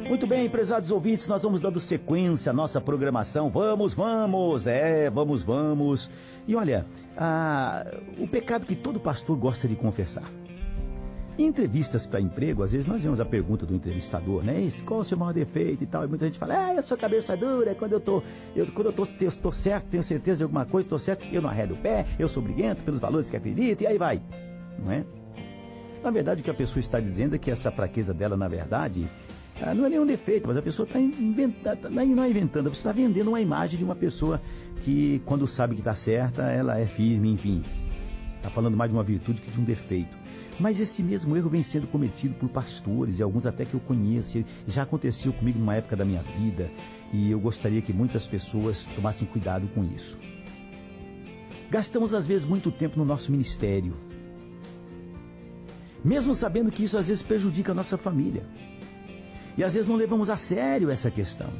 Muito bem, prezados ouvintes, nós vamos dando sequência à nossa programação. Vamos. E olha, o pecado que todo pastor gosta de confessar. Em entrevistas para emprego, às vezes nós vemos a pergunta do entrevistador, né? Qual o seu maior defeito e tal? E muita gente fala, eu sou cabeça dura, quando eu estou certo, tenho certeza de alguma coisa, estou certo, eu não arredo o pé, eu sou briguento pelos valores que acredito, e aí vai, não é? Na verdade, o que a pessoa está dizendo é que essa fraqueza dela, na verdade, não é nenhum defeito, mas a pessoa está inventando, não é inventando, a pessoa está vendendo uma imagem de uma pessoa que, quando sabe que está certa, ela é firme, enfim. Está falando mais de uma virtude que de um defeito. Mas esse mesmo erro vem sendo cometido por pastores, e alguns até que eu conheço. Já aconteceu comigo numa época da minha vida, e eu gostaria que muitas pessoas tomassem cuidado com isso. Gastamos às vezes muito tempo no nosso ministério, mesmo sabendo que isso às vezes prejudica a nossa família. E às vezes não levamos a sério essa questão.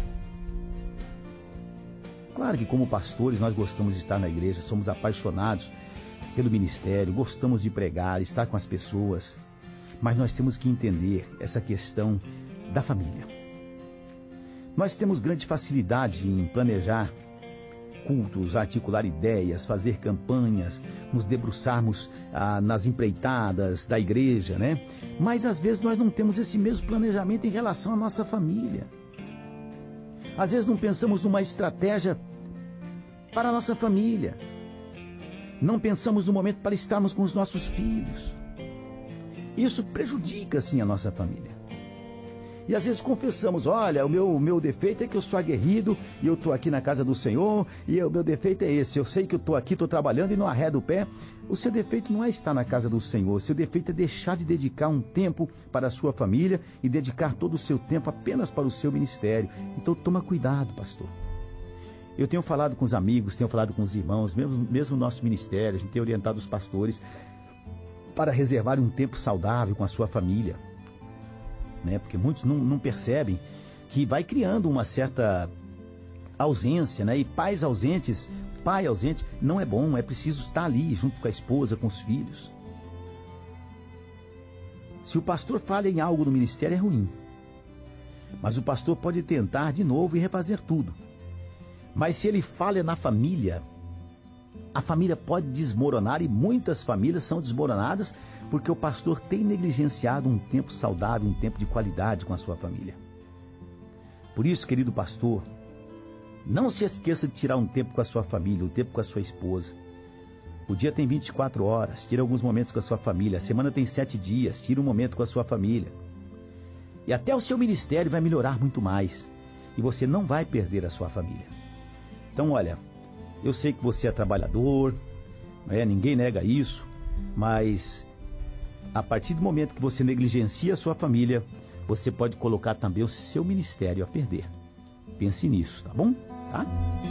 Claro que como pastores nós gostamos de estar na igreja, somos apaixonados pelo ministério, gostamos de pregar, estar com as pessoas, mas nós temos que entender essa questão da família. Nós temos grande facilidade em planejar cultos, articular ideias, fazer campanhas, nos debruçarmos nas empreitadas da igreja, né? Mas às vezes nós não temos esse mesmo planejamento em relação à nossa família. Às vezes não pensamos numa estratégia para a nossa família. Não pensamos no momento para estarmos com os nossos filhos. Isso prejudica, sim, a nossa família. E às vezes confessamos, olha, o meu defeito é que eu sou aguerrido e eu estou aqui na casa do Senhor e o meu defeito é esse, eu sei que eu estou aqui, estou trabalhando e não arredo o pé. O seu defeito não é estar na casa do Senhor, o seu defeito é deixar de dedicar um tempo para a sua família e dedicar todo o seu tempo apenas para o seu ministério. Então toma cuidado, pastor. Eu tenho falado com os amigos, tenho falado com os irmãos, mesmo no nosso ministério, a gente tem orientado os pastores para reservar um tempo saudável com a sua família, né? Porque muitos não percebem que vai criando uma certa ausência, né? E pai ausente não é bom, é preciso estar ali junto com a esposa, com os filhos. Se o pastor falha em algo no ministério é ruim, mas o pastor pode tentar de novo e refazer tudo. Mas se ele falha na família, a família pode desmoronar, e muitas famílias são desmoronadas porque o pastor tem negligenciado um tempo saudável, um tempo de qualidade com a sua família. Por isso, querido pastor, não se esqueça de tirar um tempo com a sua família, um tempo com a sua esposa. O dia tem 24 horas, tira alguns momentos com a sua família. A semana tem 7 dias, tira um momento com a sua família. E até o seu ministério vai melhorar muito mais, e você não vai perder a sua família. Então, olha, eu sei que você é trabalhador, ninguém nega isso, mas a partir do momento que você negligencia a sua família, você pode colocar também o seu ministério a perder. Pense nisso, tá bom? Tá?